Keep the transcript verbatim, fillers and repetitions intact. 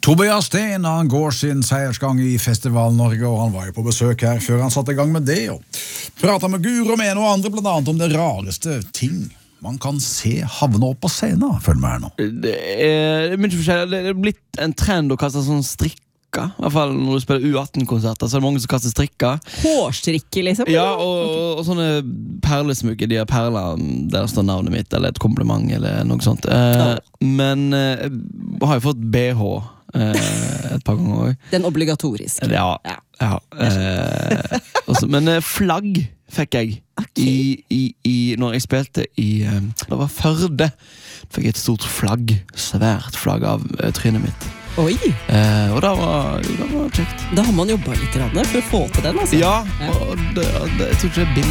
Tobias Steen, han går sin seiersgang i Festival Norge, og han var jo på besøk her før han satte i gang med det, og pratet med Guro med og andre blant annet om det rareste ting man kan se havne opp på scenen. Følg med her nå. Det er, det er mye forskjellig. Det er blitt en trend å kaste sånn strikker. I hvert fall når du spiller U atten-konserter, så er det mange som kaster strikker. Hårstrikker, liksom? Ja, og, og, og sånne perlesmykker, de har perler der står navnet mitt, eller et kompliment, eller noe sånt. Eh, ja. Men eh, jeg har jo fått B H eh, et par ganger også. Den obligatorisk. Ja, ja. ja. Eh, også, men eh, flagg fikk jeg okay. I, i, i, når jeg spilte i eh, det var Førde. Fikk jeg et stort flagg, svært flagg av eh, trynet mitt. Oi! Eh, og det var, det var kjekt. Da har man jobbet litt for å få til den, altså. Ja, og det, det, jeg tror ikke det er billig.